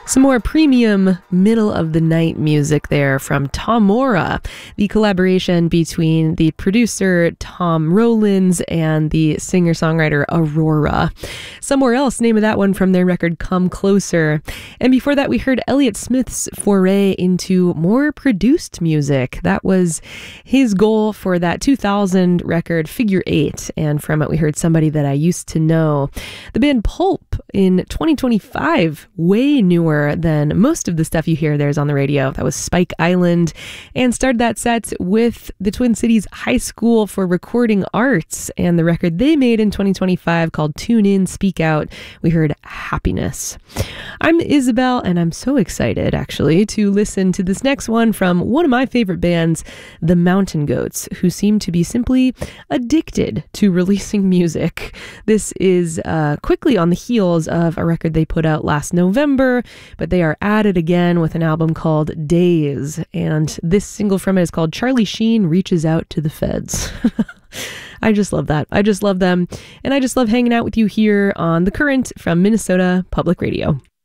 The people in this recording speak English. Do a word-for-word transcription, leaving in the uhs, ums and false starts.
Some more premium middle-of-the-night music there from Tomorrow, the collaboration between the producer Tom Rowlands and the singer-songwriter Aurora. Somewhere Else, name of that one from their record Come Closer. And before that, we heard Elliott Smith's foray into more produced music. That was his goal for that two thousand record Figure Eight, and from it we heard Somebody That I Used to Know. The band Pulp in twenty twenty-five, way newer than most of the stuff you hear there's on the radio. That was Spike Island, and started that set with the Twin Cities High School for Recording Arts and the record they made in twenty twenty-five called Tune In, Speak Out. We heard Happiness. I'm Isabel, and I'm so excited actually to listen to this next one from one of my favorite bands, the Mountain Goats, who seem to be simply addicted to releasing music. This is uh, quickly on the heels of a record they put out last November, but they are at it again with an album called Days, and this single from it is called Charlie Sheen Reaches Out to the Feds. I just love that. I just love them, and I just love hanging out with you here on The Current from Minnesota Public Radio.